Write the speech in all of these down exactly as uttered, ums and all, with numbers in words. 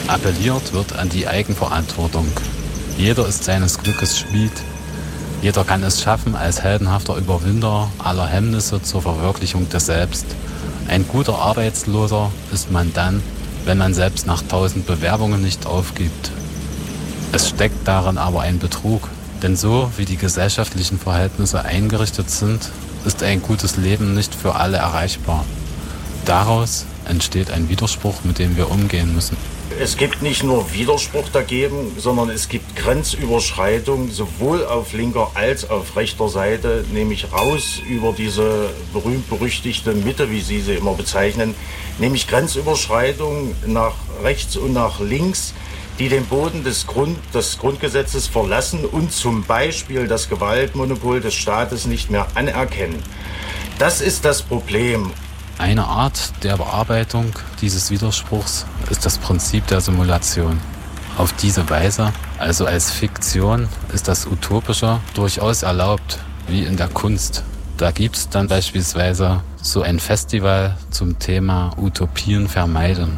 Appelliert wird an die Eigenverantwortung. Jeder ist seines Glückes Schmied. Jeder kann es schaffen, als heldenhafter Überwinder aller Hemmnisse zur Verwirklichung des Selbst. Ein guter Arbeitsloser ist man dann, wenn man selbst nach tausend Bewerbungen nicht aufgibt. Es steckt darin aber ein Betrug, denn so wie die gesellschaftlichen Verhältnisse eingerichtet sind, ist ein gutes Leben nicht für alle erreichbar. Daraus entsteht ein Widerspruch, mit dem wir umgehen müssen. Es gibt nicht nur Widerspruch dagegen, sondern es gibt Grenzüberschreitung sowohl auf linker als auf rechter Seite, nämlich raus über diese berühmt-berüchtigte Mitte, wie Sie sie immer bezeichnen, nämlich Grenzüberschreitung nach rechts und nach links, die den Boden des, Grund, des Grundgesetzes verlassen und zum Beispiel das Gewaltmonopol des Staates nicht mehr anerkennen. Das ist das Problem. Eine Art der Bearbeitung dieses Widerspruchs ist das Prinzip der Simulation. Auf diese Weise, also als Fiktion, ist das Utopische durchaus erlaubt, wie in der Kunst. Da gibt es dann beispielsweise so ein Festival zum Thema Utopien vermeiden.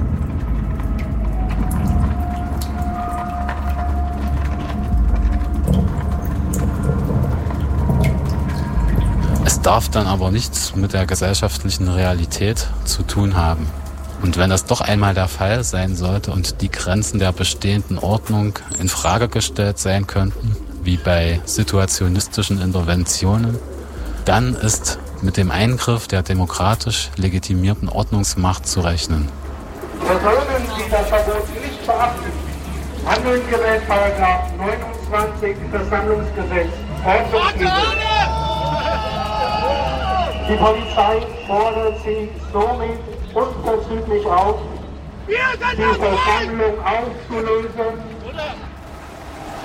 Es darf dann aber nichts mit der gesellschaftlichen Realität zu tun haben. Und wenn das doch einmal der Fall sein sollte und die Grenzen der bestehenden Ordnung in Frage gestellt sein könnten, wie bei situationistischen Interventionen, dann ist mit dem Eingriff der demokratisch legitimierten Ordnungsmacht zu rechnen. Personen, die das Verbot nicht beachten, handeln gemäß Paragraph neunundzwanzig Versammlungsgesetz ordnungswidrig. Die Polizei fordert Sie somit unverzüglich auf, die Versammlung aufzulösen